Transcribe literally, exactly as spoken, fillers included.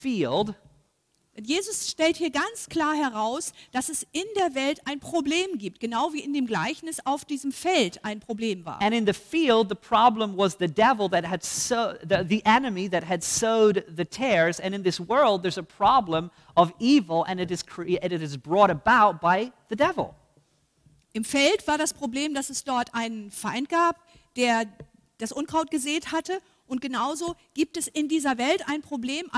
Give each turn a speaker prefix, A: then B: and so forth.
A: field,
B: Jesus stellt hier ganz klar heraus, dass es in der Welt ein Problem gibt, genau wie in dem Gleichnis auf diesem Feld ein Problem war.
A: and in the field the problem was the devil that had so the, the enemy that had sowed the tares, and in this world there's a problem of evil, and it is cre- it is brought about by the devil.
B: Im Feld war das Problem, dass es dort einen Feind gab, der das Unkraut gesät hatte. Und genauso gibt es in dieser Welt ein Problem,